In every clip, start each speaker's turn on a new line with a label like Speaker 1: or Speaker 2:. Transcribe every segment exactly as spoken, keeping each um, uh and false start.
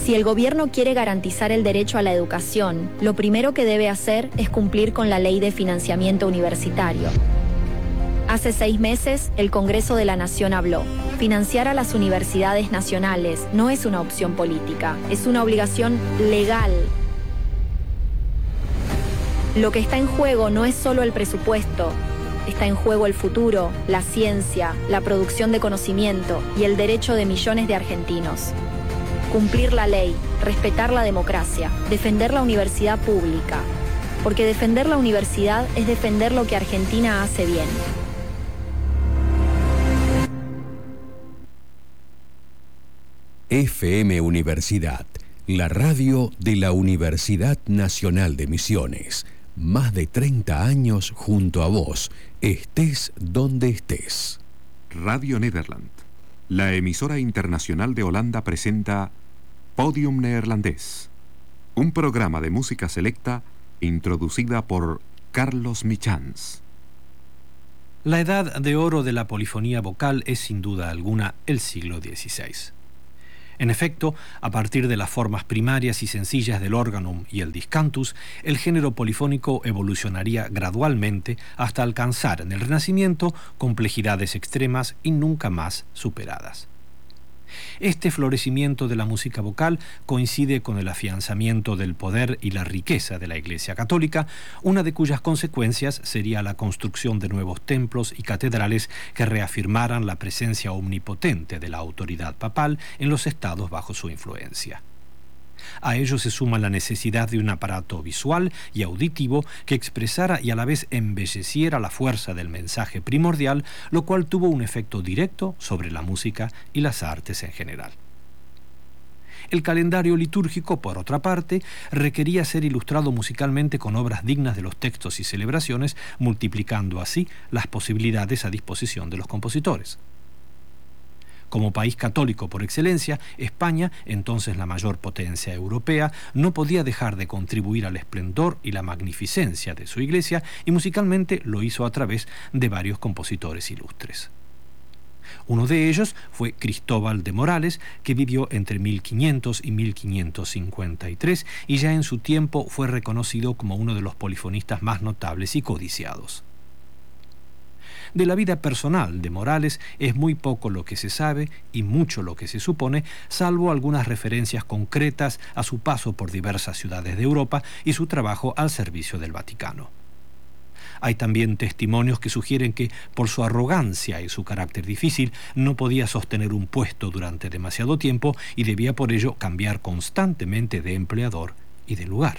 Speaker 1: Si el gobierno quiere garantizar el derecho a la educación, lo primero que debe hacer es cumplir con la ley de financiamiento universitario. Hace seis meses, el Congreso de la Nación habló. Financiar a las universidades nacionales no es una opción política, es una obligación legal. Lo que está en juego no es solo el presupuesto, está en juego el futuro, la ciencia, la producción de conocimiento y el derecho de millones de argentinos. Cumplir la ley, respetar la democracia, defender la universidad pública. Porque defender la universidad es defender lo que Argentina hace bien.
Speaker 2: F M Universidad, la radio de la Universidad Nacional de Misiones. Más de treinta años junto a vos, estés donde estés.
Speaker 3: Radio Nederland, la emisora internacional de Holanda, presenta Podium Neerlandés, un programa de música selecta introducida por Carlos Michans.
Speaker 4: La edad de oro de la polifonía vocal es sin duda alguna el siglo dieciséis. En efecto, a partir de las formas primarias y sencillas del órganum y el discantus, el género polifónico evolucionaría gradualmente hasta alcanzar en el Renacimiento complejidades extremas y nunca más superadas. Este florecimiento de la música vocal coincide con el afianzamiento del poder y la riqueza de la Iglesia Católica, una de cuyas consecuencias sería la construcción de nuevos templos y catedrales que reafirmaran la presencia omnipotente de la autoridad papal en los estados bajo su influencia. A ello se suma la necesidad de un aparato visual y auditivo que expresara y a la vez embelleciera la fuerza del mensaje primordial, lo cual tuvo un efecto directo sobre la música y las artes en general. El calendario litúrgico, por otra parte, requería ser ilustrado musicalmente con obras dignas de los textos y celebraciones, multiplicando así las posibilidades a disposición de los compositores. Como país católico por excelencia, España, entonces la mayor potencia europea, no podía dejar de contribuir al esplendor y la magnificencia de su iglesia, y musicalmente lo hizo a través de varios compositores ilustres. Uno de ellos fue Cristóbal de Morales, que vivió entre mil quinientos y mil quinientos cincuenta y tres y ya en su tiempo fue reconocido como uno de los polifonistas más notables y codiciados. De la vida personal de Morales es muy poco lo que se sabe y mucho lo que se supone, salvo algunas referencias concretas a su paso por diversas ciudades de Europa y su trabajo al servicio del Vaticano. Hay también testimonios que sugieren que, por su arrogancia y su carácter difícil, no podía sostener un puesto durante demasiado tiempo y debía por ello cambiar constantemente de empleador y de lugar.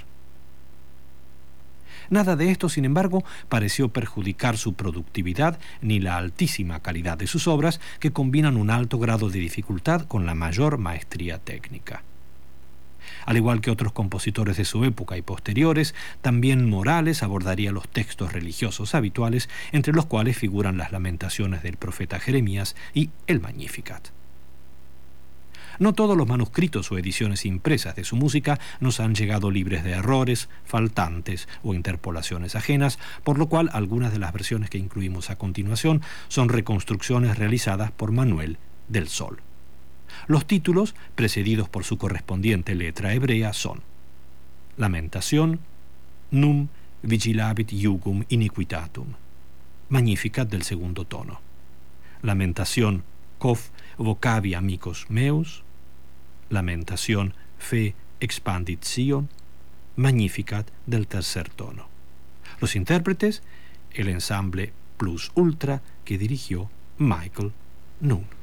Speaker 4: Nada de esto, sin embargo, pareció perjudicar su productividad ni la altísima calidad de sus obras, que combinan un alto grado de dificultad con la mayor maestría técnica. Al igual que otros compositores de su época y posteriores, también Morales abordaría los textos religiosos habituales, entre los cuales figuran las lamentaciones del profeta Jeremías y el Magnificat. No todos los manuscritos o ediciones impresas de su música nos han llegado libres de errores, faltantes o interpolaciones ajenas, por lo cual algunas de las versiones que incluimos a continuación son reconstrucciones realizadas por Manuel del Sol. Los títulos, precedidos por su correspondiente letra hebrea, son Lamentación, Num vigilabit iugum iniquitatum, Magnificat del segundo tono, Lamentación, Cof vocavi amicos meus, Lamentación, Fe expandit Sion, Magnificat del tercer tono. Los intérpretes, el ensamble Plus Ultra que dirigió Michael Nunn.